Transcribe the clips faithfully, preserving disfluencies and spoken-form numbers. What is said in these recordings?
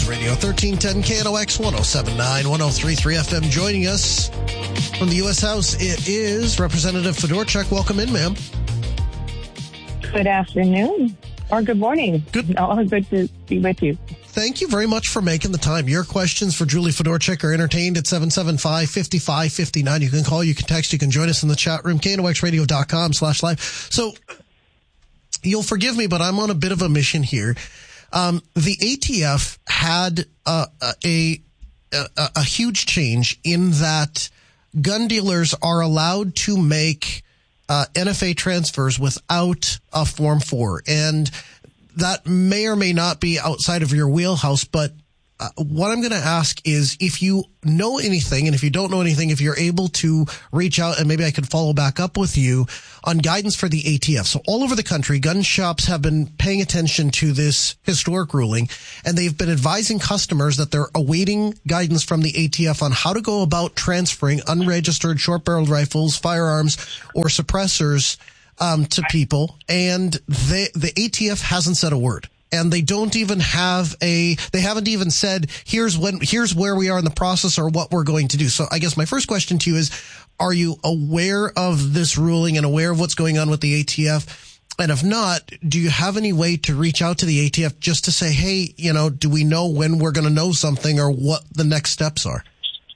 News Radio, thirteen ten K N O X, one oh seven point nine, one oh three point three F M. Joining us from the U S House, it is Representative Fedorchuk. Welcome in, ma'am. Good afternoon, or good morning. Good. Oh, good to be with you. Thank you very much for making the time. Your questions for Julie Fedorchuk are entertained at seven seven five, five five five nine. You can call, you can text, you can join us in the chat room, K N O X radio dot com slash live. So you'll forgive me, but I'm on a bit of a mission here. Um, the A T F had uh, a, a a huge change in that gun dealers are allowed to make uh, N F A transfers without a Form four. And that may or may not be outside of your wheelhouse, but uh, what I'm going to ask is if you know anything, and if you don't know anything, if you're able to reach out and maybe I could follow back up with you on guidance for the A T F. So all over the country, gun shops have been paying attention to this historic ruling, and they've been advising customers that they're awaiting guidance from the A T F on how to go about transferring unregistered short-barreled rifles, firearms, or suppressors um, to people. And they, the A T F hasn't said a word. And they don't even have a, they haven't even said, here's when, here's where we are in the process or what we're going to do. So I guess my first question to you is, are you aware of this ruling and aware of what's going on with the A T F? And if not, do you have any way to reach out to the A T F just to say, hey, you know, do we know when we're going to know something or what the next steps are?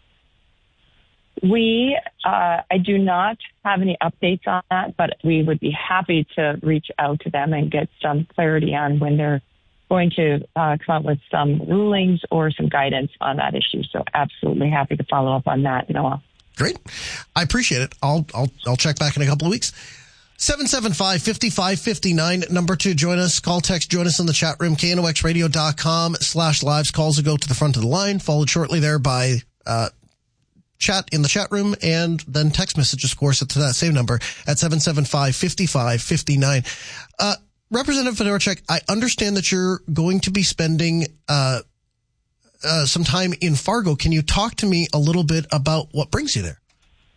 We, uh, I do not have any updates on that, but we would be happy to reach out to them and get some clarity on when they're going to uh, come up with some rulings or some guidance on that issue. So absolutely happy to follow up on that, Noah. Great. I appreciate it. I'll, I'll, I'll check back in a couple of weeks. seven seven five, five five five nine, number two, join us, call, text, join us in the chat room, K N O X radio dot com slash lives. Calls will go to the front of the line, followed shortly there by, uh, chat in the chat room, and then text messages, of course, to that same number at seven seven five, five five five nine. Uh, Representative Fedorchuk, I understand that you're going to be spending uh, uh, some time in Fargo. Can you talk to me a little bit about what brings you there?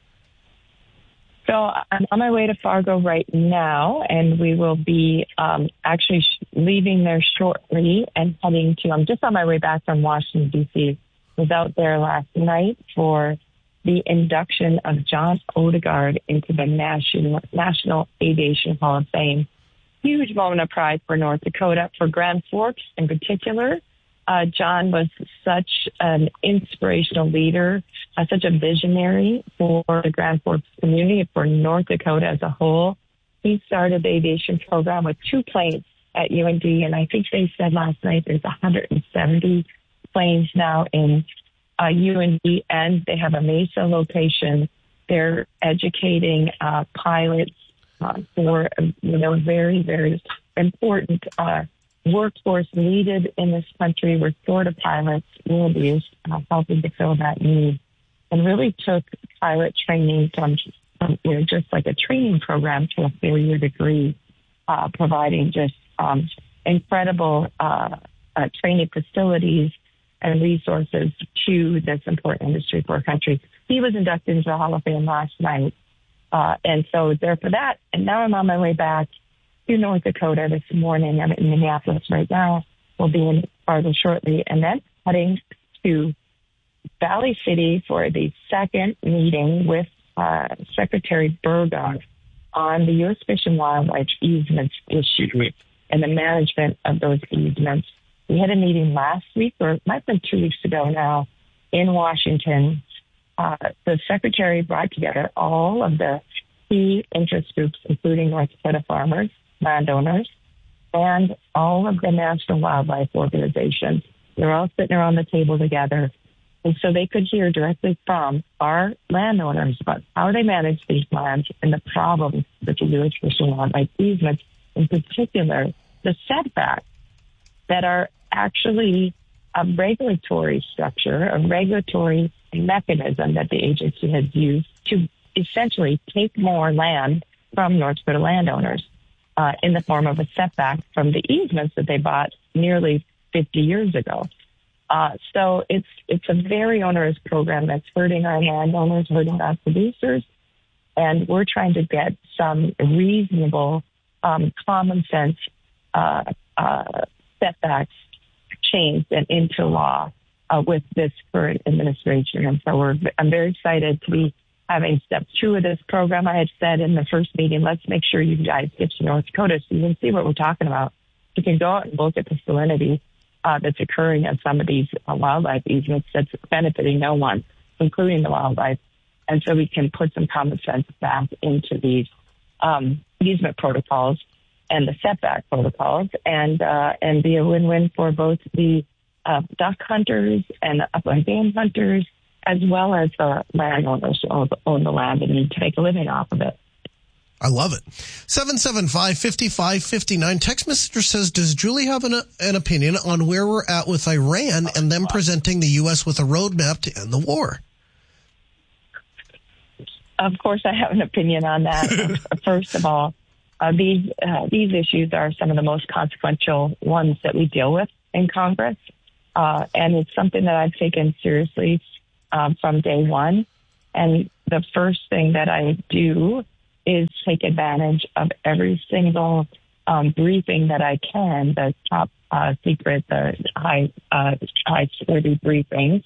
So I'm on my way to Fargo right now, and we will be um, actually sh- leaving there shortly and heading to, I'm just on my way back from Washington, D C Was out there last night for the induction of John Odegaard into the National National Aviation Hall of Fame. Huge moment of pride for North Dakota, for Grand Forks in particular. Uh, John was such an inspirational leader, uh, such a visionary for the Grand Forks community, for North Dakota as a whole. He started the aviation program with two planes at U N D, and I think they said last night there's one hundred seventy planes now in uh, U N D, and they have a Mesa location. They're educating uh, pilots uh, for, you know, very, very important uh, workforce needed in this country. Where Florida pilots will be uh, helping to fill that need, and really took pilot training from, from you know, just like a training program to a four-year degree, uh, providing just um, incredible uh, uh, training facilities and resources to this important industry for our country. He was inducted into the Hall of Fame last night. Uh, and so there for that. And now I'm on my way back to North Dakota this morning. I'm in Minneapolis right now. We'll be in Fargo shortly. And then heading to Valley City for the second meeting with uh, Secretary Burgos on the U S Fish and Wildlife easements issue and the management of those easements. We had a meeting last week, or it might have been two weeks ago now, in Washington. Uh, the secretary brought together all of the key interest groups, including North Dakota farmers, landowners, and all of the national wildlife organizations. They're all sitting around the table together. And so they could hear directly from our landowners about how they manage these lands and the problems with the U S Fish and Wildlife easements, in particular, the setbacks that are actually a regulatory structure, a regulatory mechanism that the agency has used to essentially take more land from North Dakota landowners uh, in the form of a setback from the easements that they bought nearly fifty years ago. Uh, so it's it's a very onerous program that's hurting our landowners, hurting our producers, and we're trying to get some reasonable, um, common sense uh, uh, setbacks changed and into law uh, with this current administration. And so we're, I'm very excited to be having step two of this program. I had said in the first meeting, let's make sure you guys get to North Dakota so you can see what we're talking about. You can go out and look at the salinity uh, that's occurring at some of these uh, wildlife easements that's benefiting no one, including the wildlife. And so we can put some common sense back into these um, easement protocols and the setback protocols, and uh, and be a win-win for both the uh, duck hunters and the upland game hunters, as well as the landowners who own the land and need to make a living off of it. I love it. seven seven five, five five five nine. Text messenger says, does Julie have an, an opinion on where we're at with Iran and them presenting the U S with a roadmap to end the war? Of course, I have an opinion on that. First of all, uh, these uh, these issues are some of the most consequential ones that we deal with in Congress, uh, and it's something that I've taken seriously um, from day one. And the first thing that I do is take advantage of every single um, briefing that I can, the top uh, secret, the high uh, high security briefings,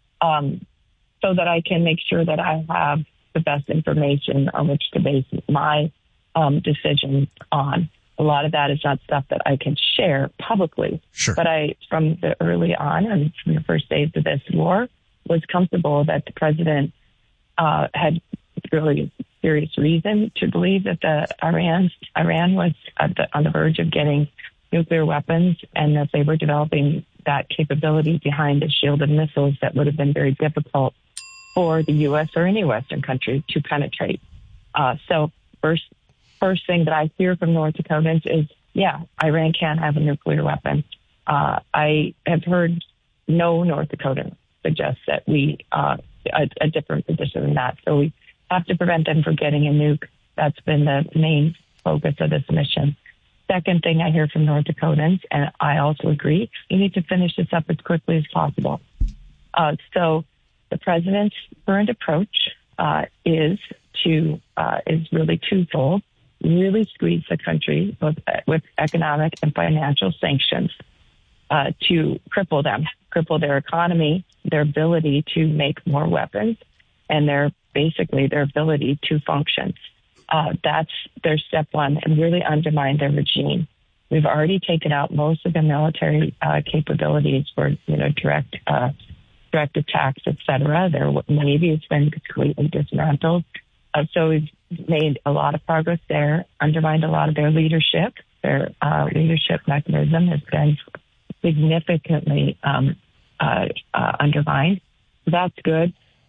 um, so that I can make sure that I have the best information on which to base my um, decisions on. A lot of that is not stuff that I can share publicly. Sure. But I, from the early on and from the first days of this war, was comfortable that the president uh, had really serious reason to believe that the Iran Iran was at the, on the verge of getting nuclear weapons, and that they were developing that capability behind a shield of missiles that would have been very difficult for the U S or any Western country to penetrate. Uh, so first, first thing that I hear from North Dakotans is, yeah, Iran can have a nuclear weapon. Uh, I have heard no North Dakotan suggest that we uh, a, a different position than that. So we have to prevent them from getting a nuke. That's been the main focus of this mission. Second thing I hear from North Dakotans, and I also agree, we need to finish this up as quickly as possible. Uh, so the president's current approach uh, is to uh, is really twofold: really squeeze the country with, with economic and financial sanctions uh, to cripple them, cripple their economy, their ability to make more weapons, and their basically their ability to function. Uh, that's their step one, and really undermine their regime. We've already taken out most of the military uh, capabilities for you know direct. Uh, direct attacks, et cetera. Their Navy has been completely dismantled. Uh, so we've made a lot of progress there, undermined a lot of their leadership. Their uh, leadership mechanism has been significantly um, uh, uh, undermined. So that's good.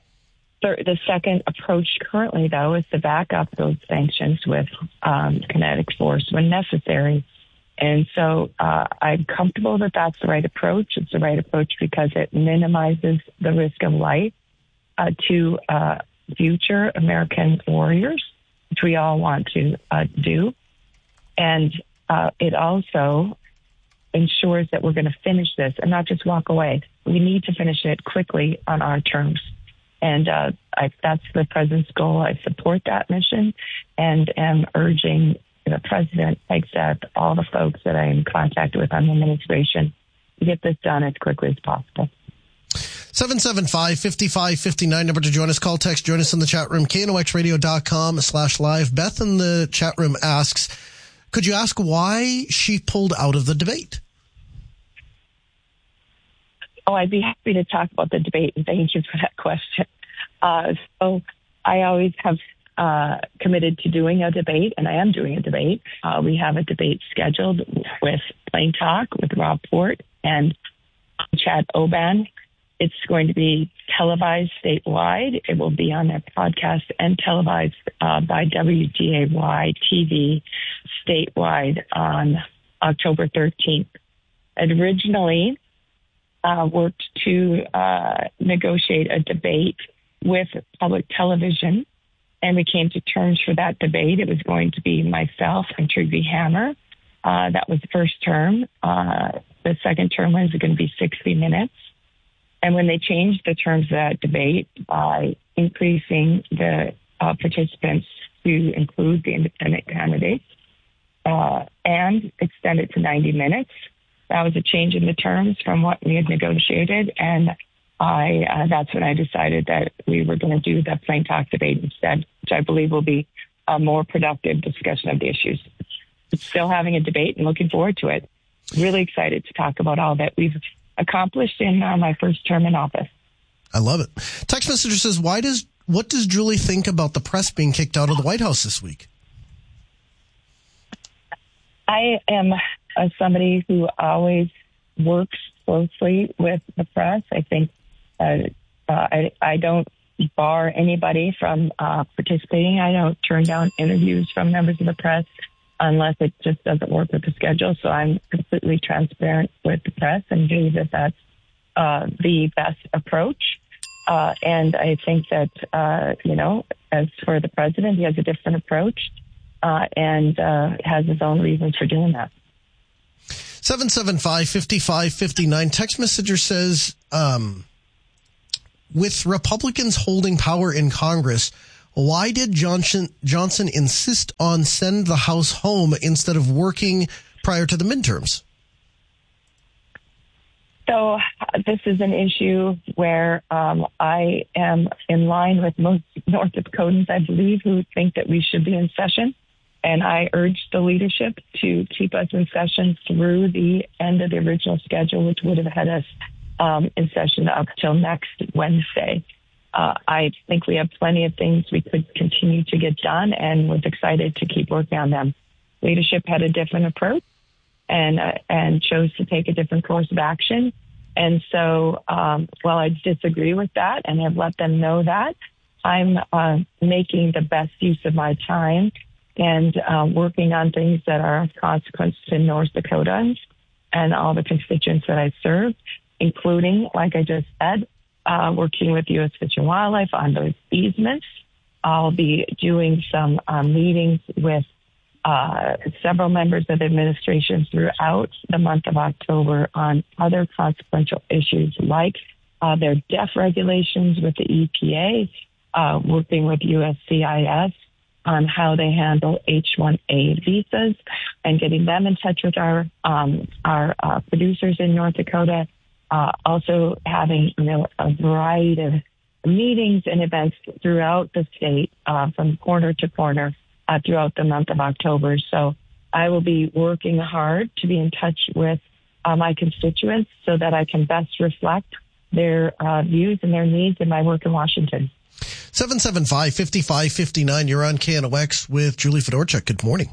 The, the second approach currently, though, is to back up those sanctions with um, kinetic force when necessary. And so uh, I'm comfortable that that's the right approach. It's the right approach because it minimizes the risk of life uh, to uh, future American warriors, which we all want to uh, do. And uh, it also ensures that we're going to finish this and not just walk away. We need to finish it quickly on our terms. And uh, I, that's the president's goal. I support that mission and am urging the president, except all the folks that I'm in contact with on the administration, to get this done as quickly as possible. seven seven five, five five five nine, number to join us. Call, text, join us in the chat room, K N O X radio dot com slash live. Beth in the chat room asks, could you ask why she pulled out of the debate? Oh, I'd be happy to talk about the debate, and thank you for that question. Uh, so I always have Uh, committed to doing a debate, and I am doing a debate. Uh, we have a debate scheduled with Plain Talk, with Rob Fort and Chad Oban. It's going to be televised statewide. It will be on their podcast and televised uh, by W D A Y T V statewide on October thirteenth. I'd originally uh, worked to uh, negotiate a debate with public television, and we came to terms for that debate. It was going to be myself and Trygve Hammer. Uh, that was the first term. Uh, the second term was going to be sixty minutes. And when they changed the terms of that debate by increasing the uh, participants to include the independent candidates uh, and extend it to ninety minutes, that was a change in the terms from what we had negotiated. And I, uh, that's when I decided that we were going to do the plain talk debate instead, which I believe will be a more productive discussion of the issues. Still having a debate and looking forward to it. Really excited to talk about all that we've accomplished in uh, my first term in office. I love it. Text messenger says, "Why does what does Julie think about the press being kicked out of the White House this week?" I am uh, somebody who always works closely with the press. I think uh, uh, I, I don't bar anybody from uh, participating. I don't turn down interviews from members of the press unless it just doesn't work with the schedule. So I'm completely transparent with the press and believe that that's uh, the best approach. Uh, and I think that, uh, you know, as for the president, he has a different approach uh, and uh, has his own reasons for doing that. seven seven five, five five five nine. Text messenger says, um, with Republicans holding power in Congress, why did Johnson, Johnson insist on send the House home instead of working prior to the midterms? So uh, this is an issue where um, I am in line with most North Dakotans, I believe, who think that we should be in session. And I urged the leadership to keep us in session through the end of the original schedule, which would have had us um, in session up till next Wednesday. Uh, I think we have plenty of things we could continue to get done and was excited to keep working on them. Leadership had a different approach and uh, and chose to take a different course of action. And so um, while I disagree with that and have let them know that, I'm uh, making the best use of my time and uh, working on things that are of consequence to North Dakotans and all the constituents that I serve, including, like I just said, uh, working with U S Fish and Wildlife on those easements. I'll be doing some uh, meetings with uh, several members of the administration throughout the month of October on other consequential issues like uh, their D E F regulations with the E P A, uh, working with U S C I S on how they handle H one A visas and getting them in touch with our um, our uh, producers in North Dakota. Uh, also having, you know, a variety of meetings and events throughout the state, uh, from corner to corner, uh, throughout the month of October. So I will be working hard to be in touch with uh, my constituents so that I can best reflect their uh, views and their needs in my work in Washington. seven seven five, five five five nine. You're on K N O X with Julie Fedorchak. Good morning.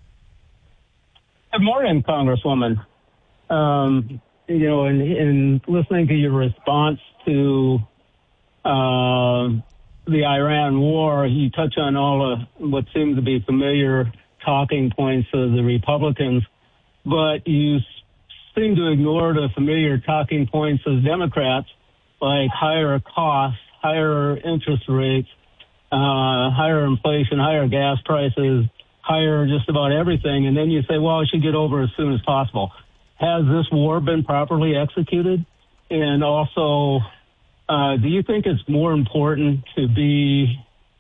Good morning, Congresswoman. Um, you know, in, in listening to your response to uh, the Iran war, you touch on all of what seems to be familiar talking points of the Republicans, but you seem to ignore the familiar talking points of Democrats, like higher costs, higher interest rates, uh, higher inflation, higher gas prices, higher just about everything. And then you say, well, it should get over as soon as possible. Has this war been properly executed? And also, uh, do you think it's more important to be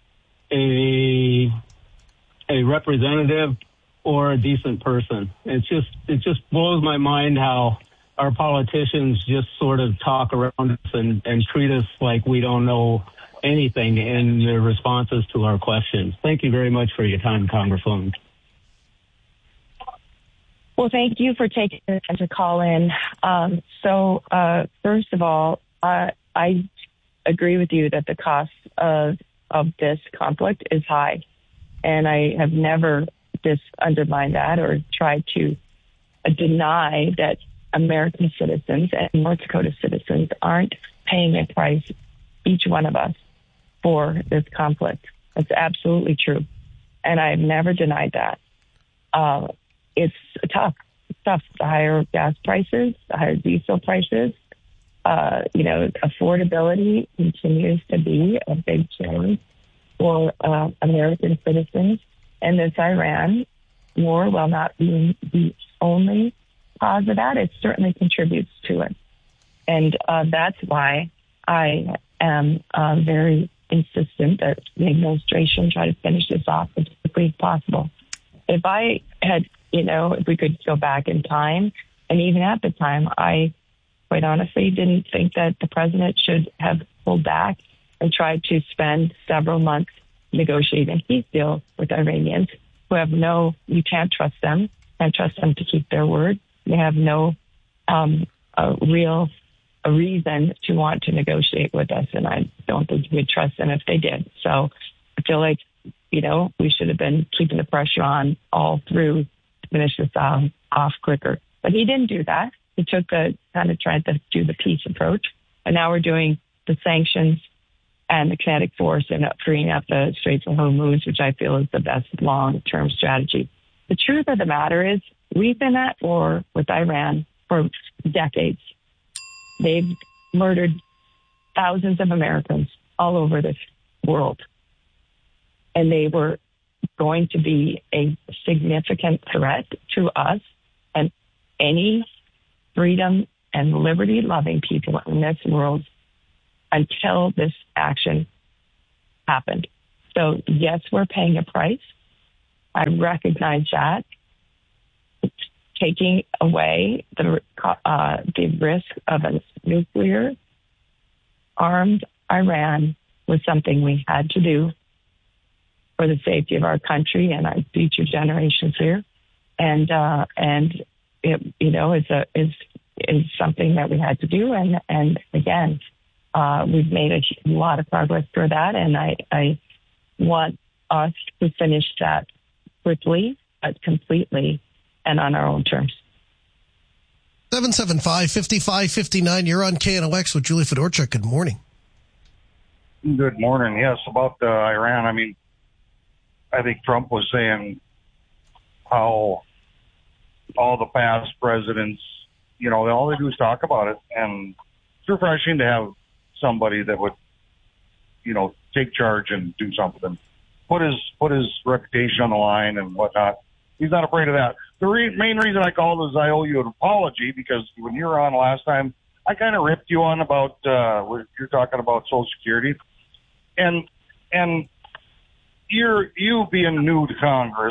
a a representative or a decent person? It's just it just blows my mind how our politicians just sort of talk around us and, and treat us like we don't know anything in their responses to our questions. Thank you very much for your time, Congresswoman. Well, thank you for taking the time to call in. Um, so, uh, first of all, uh, I agree with you that the cost of of this conflict is high, and I have never dis undermined that or tried to uh, deny that American citizens and North Dakota citizens aren't paying a price, each one of us, for this conflict. That's absolutely true, and I've never denied that. Uh, It's tough. It's tough. The higher gas prices, the higher diesel prices, uh, you know, affordability continues to be a big challenge for uh, American citizens. And this Iran war, while not being the only cause of that, it certainly contributes to it. And uh, that's why I am uh, very insistent that the administration try to finish this off as quickly as possible. If I had, you know, if we could go back in time And even at the time, I quite honestly didn't think that the president should have pulled back and tried to spend several months negotiating a peace deal with Iranians who have no, you can't trust them, can't trust them to keep their word. They have no um, a real a reason to want to negotiate with us, and I don't think we'd trust them if they did. So I feel like, you know, we should have been keeping the pressure on all through to finish this um, off quicker. But he didn't do that. He took the kind of tried to do the peace approach, and now we're doing the sanctions and the kinetic force and freeing up the Straits of Hormuz, which I feel is the best long-term strategy. The truth of the matter is we've been at war with Iran for decades. They've murdered thousands of Americans all over this world. And they were going to be a significant threat to us and any freedom and liberty-loving people in this world until this action happened. So, yes, we're paying a price. I recognize that. It's taking away the uh, the risk of a nuclear armed Iran was something we had to do for the safety of our country and our future generations here, and uh, and it, you know, is a is is something that we had to do, and and again, uh, we've made a lot of progress for that, and I I want us to finish that quickly, but completely, and on our own terms. seven seven five, five five five nine, you're on K N O X with Julie Fedorchuk. Good morning. Good morning. Yes, about uh, Iran, I mean, I think Trump was saying how all the past presidents, you know, all they do is talk about it, and it's refreshing to have somebody that would, you know, take charge and do something, put his put his reputation on the line and whatnot. He's not afraid of that. The re- main reason I called is I owe you an apology, because when you were on last time, I kind of ripped you on about uh, you're talking about Social Security, and and you're you being new to Congress.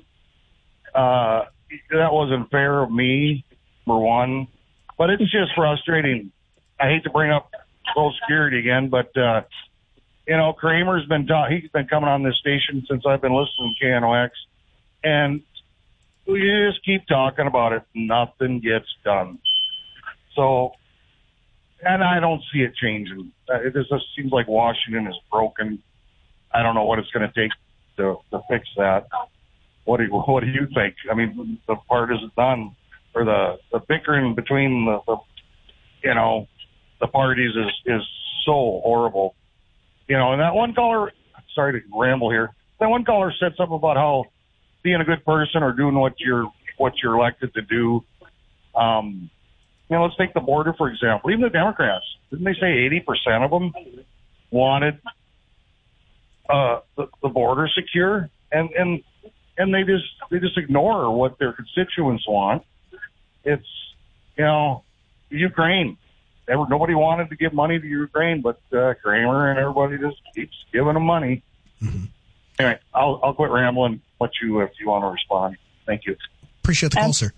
Uh, that wasn't fair of me, for one, but it's just frustrating. I hate to bring up Social Security again, but uh, you know, Kramer's been ta- he's been coming on this station since I've been listening to K N O X, and we just keep talking about it. Nothing gets done. So, and I don't see it changing. It just seems like Washington is broken. I don't know what it's going to take to, to fix that. What do you, what do you think? I mean, the part isn't done, or the, the bickering between the, the, you know, the parties is, is so horrible. You know, and that one caller, sorry to ramble here, that one caller said something about how being a good person or doing what you're, what you're elected to do. Um, you know, let's take the border, for example. Even the Democrats, didn't they say eighty percent of them wanted uh, the, the border secure? And, and, and they just, they just ignore what their constituents want. It's, you know, Ukraine. Ever, nobody wanted to give money to Ukraine, but uh, Kramer and everybody just keeps giving them money. Mm-hmm. Anyway, I'll, I'll quit rambling. Let you, if you want to respond. Thank you. Appreciate the call, um, sir.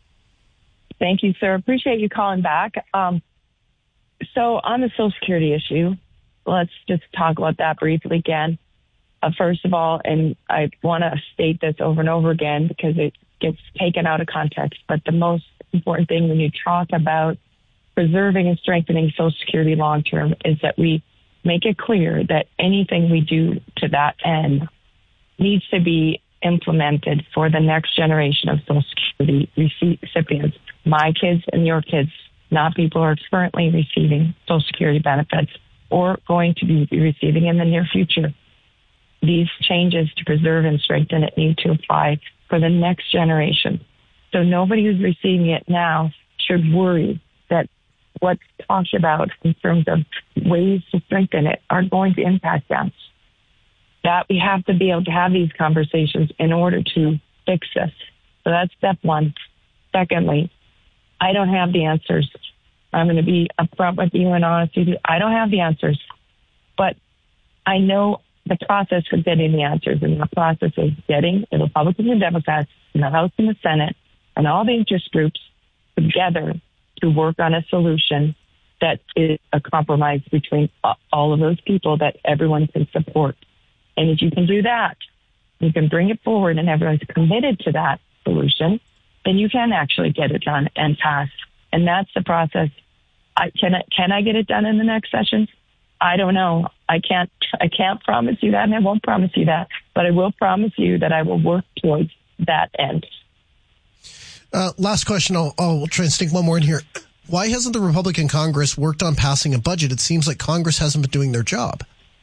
Thank you, sir. Appreciate you calling back. Um, so on the Social Security issue, let's just talk about that briefly again. Uh, first of all, and I want to state this over and over again because it gets taken out of context, but the most important thing when you talk about preserving and strengthening Social Security long-term is that we make it clear that anything we do to that end needs to be implemented for the next generation of Social Security recipients, my kids and your kids, not people who are currently receiving Social Security benefits or going to be receiving in the near future. These changes to preserve and strengthen it need to apply for the next generation. So nobody who's receiving it now should worry that what's talked about in terms of ways to strengthen it are going to impact them. That we have to be able to have these conversations in order to fix this. So that's step one. Secondly, I don't have the answers. I'm going to be upfront with you and honest with you. I don't have the answers, but I know the process for getting the answers, and the process is getting the Republicans and Democrats in the House and the Senate and all the interest groups together to work on a solution that is a compromise between all of those people that everyone can support. And if you can do that, you can bring it forward and everyone's committed to that solution, then you can actually get it done and pass. And that's the process. I can, can I get it done in the next session? I don't know. I can't, I can't promise you that, and I won't promise you that, but I will promise you that I will work towards that end. Uh, last question. I'll, I'll try and sneak one more in here. Why hasn't the Republican Congress worked on passing a budget? It seems like Congress hasn't been doing their job.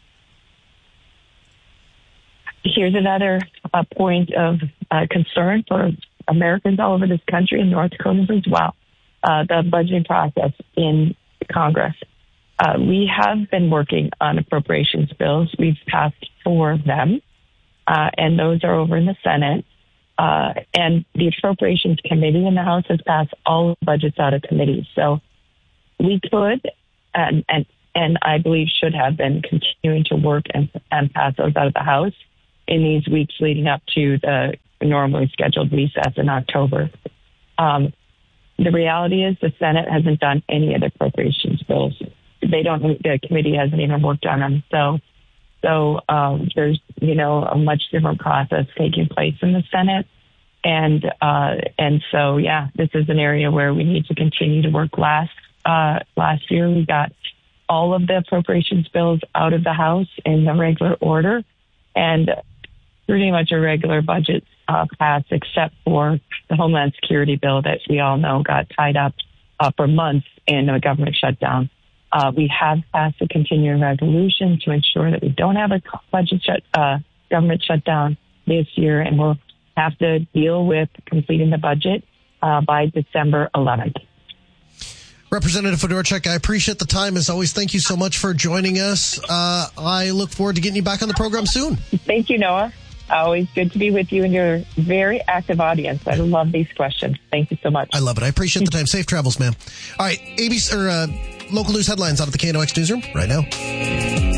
Here's another uh, point of uh, concern for Americans all over this country and North Dakotans as well. Uh, the budgeting process in Congress. Uh, we have been working on appropriations bills. We've passed four of them, uh, and those are over in the Senate. Uh, and the Appropriations Committee in the House has passed all budgets out of committee. So we could, and and, and I believe should have been continuing to work and, and pass those out of the House in these weeks leading up to the normally scheduled recess in October. Um, the reality is the Senate hasn't done any of the appropriations bills. They don't, the committee hasn't even worked on them. So, so, um, there's, you know, a much different process taking place in the Senate. And, uh, and so, yeah, this is an area where we need to continue to work. Last, uh, last year we got all of the appropriations bills out of the House in the regular order, and pretty much a regular budget, uh, passed, except for the Homeland Security bill that we all know got tied up, uh, for months in a government shutdown. Uh, we have passed a continuing resolution to ensure that we don't have a budget shut, uh, government shutdown this year, and we'll have to deal with completing the budget uh, by December eleventh. Representative Fedorchak, I appreciate the time as always. Thank you so much for joining us. Uh, I look forward to getting you back on the program soon. Thank you, Noah. Always good to be with you and your very active audience. I love these questions. Thank you so much. I love it. I appreciate the time. Safe travels, ma'am. All right, A B C or uh, local news headlines out of the K N O X newsroom right now.